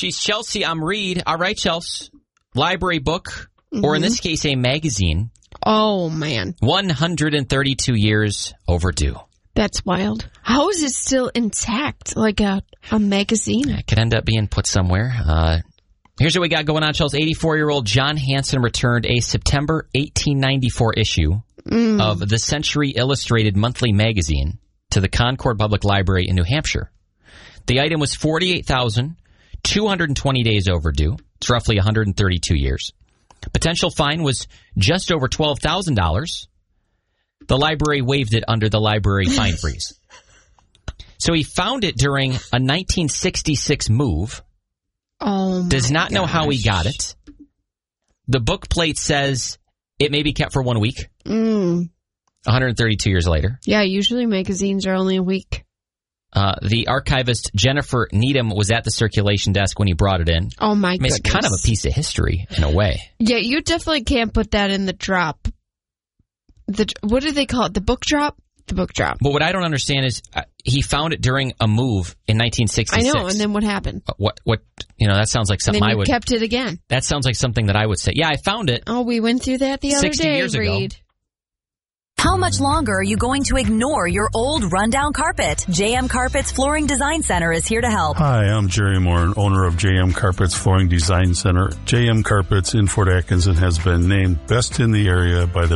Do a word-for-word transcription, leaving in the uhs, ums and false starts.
She's Chelsea. I'm Reed. All right, Chelsea. Library book, Mm-hmm. or in this case, a magazine. Oh, man. one hundred thirty-two years overdue. That's wild. How is it still intact, like a, a magazine? It could end up being put somewhere. Uh, here's what we got going on, Chelsea. eighty-four-year-old John Hanson returned a September eighteen ninety-four issue Mm. of the Century Illustrated Monthly Magazine to the Concord Public Library in New Hampshire. The item was forty-eight thousand two hundred twenty days overdue. It's roughly one hundred thirty-two years. Potential fine was just over twelve thousand dollars. The library waived it under the library fine freeze. So he found it during a nineteen sixty-six move. Oh, my Does not gosh. know how he got it. The book plate says it may be kept for one week. Mm. one hundred thirty-two years later. Yeah, usually magazines are only a week. Uh, the archivist Jennifer Needham was at the circulation desk when he brought it in. Oh, my I mean, goodness. it's kind of a piece of history in a way. Yeah, you definitely can't put that in the drop. The What do they call it? The book drop? The book drop. But what I don't understand is uh, he found it during a move in nineteen I sixty-six. know, and then what happened? Uh, What, what, you know, that sounds like And something then I you would... kept it again. That sounds like something that I would say. Yeah, I found it. Oh, we went through that the other sixty day, years ago. Reed. How much longer are you going to ignore your old rundown carpet? J M Carpets Flooring Design Center is here to help. Hi, I'm Jerry Moore, owner of J M Carpets Flooring Design Center. J M Carpets in Fort Atkinson has been named best in the area by the